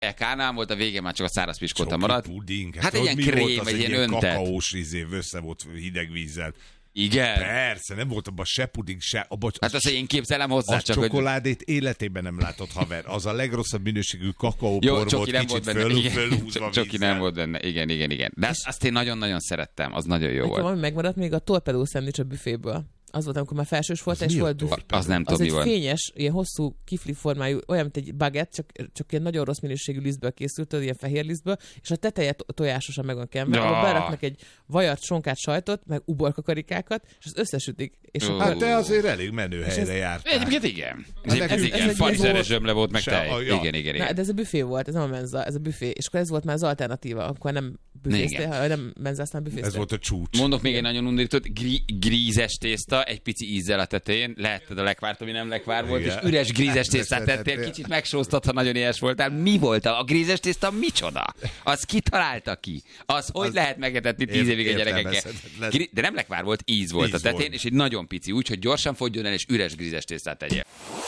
eleje kánál volt, a végén már csak a száraz piskóta maradt. Puding. Hát egy ilyen krém, egy ilyen öntött. Kakaós össze volt hideg vízzel. Igen. Persze, nem volt abban se puding, se... Hát azt, hogy én képzelem hozzá, csak csokoládét életében nem látott, haver. Az a legrosszabb minőségű kakaóbor volt, kicsit fölhúzva Csoki nem volt benne, igen. De azt én nagyon-nagyon szerettem, az nagyon jó volt. Ami megmaradt még a torpedó szendvics a büféből. Az volt, amikor már felsős volt, és volt büfé. Az nem tudom, mi volt. Az egy fényes, ilyen hosszú kifli formájú, olyan, mint egy baguette, csak ilyen nagyon rossz minőségű lisztből készült, ilyen fehér lisztből, és a teteje tojásosan meg van kenve, ahol beraknak egy vajat, sonkát, sajtot, meg uborkakarikákat, és az összesütik. És hát te azért elég menő helyre jártál. Egyébként igen. Ez igen, farizeres zsömle volt, meg tej. Igen. Na, de ez a büfé volt, ez nem a menza, ez a büfé. És akkor ez volt már az alternatíva, akkor nem büféztél, nem menzáztál, büféztél. Ez volt a csúcs. Mondok még egy nagyon undított, grízes tészta, egy pici ízzel a tetején, lehetted a lekvárt, ami nem lekvár volt, és üres grízes tésztát tettél, kicsit megsóztat, ha nagyon ilyes voltál. Mi volt a grízes tészta? Micsoda? Az kitalálta ki? Az hogy lehet megetetni 10 évig a gyerekekkel? De nem lekvár volt, íz volt a tetején, és egy nagyon pici, úgyhogy gyorsan fogjon el, és üres grízes tésztát tegyél.